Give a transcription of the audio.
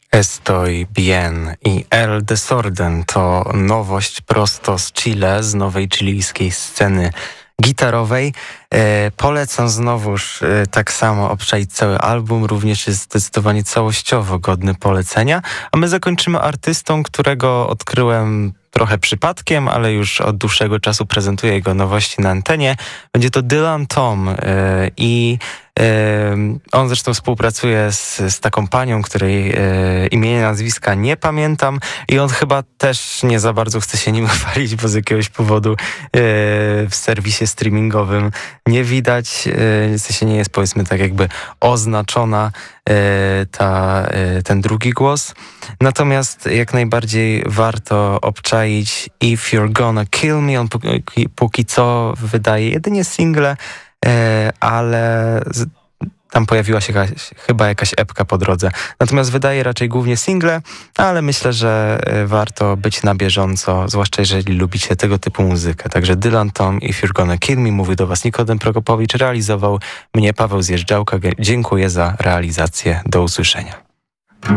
Estoy bien i El Desorden to nowość prosto z Chile, z nowej chilijskiej sceny gitarowej. Polecam znowuż tak samo obczaić cały album, również jest zdecydowanie całościowo godny polecenia. A my zakończymy artystą, którego odkryłem trochę przypadkiem, ale już od dłuższego czasu prezentuję jego nowości na antenie. Będzie to Dylan Tom i on zresztą współpracuje z taką panią, której imienia, nazwiska nie pamiętam i on chyba też nie za bardzo chce się nim chwalić, bo z jakiegoś powodu w serwisie streamingowym nie widać, w sensie nie jest powiedzmy tak jakby oznaczona ten drugi głos. Natomiast jak najbardziej warto obczaić If You're Gonna Kill Me. On póki co wydaje jedynie single, ale tam pojawiła się chyba jakaś epka po drodze. Natomiast wydaje raczej głównie single, ale myślę, że warto być na bieżąco, zwłaszcza jeżeli lubicie tego typu muzykę. Także Dylan Tom, If You're Gonna Kill Me, mówi do was Nikodem Prokopowicz, realizował mnie Paweł Zjeżdżałka. Dziękuję za realizację. Do usłyszenia.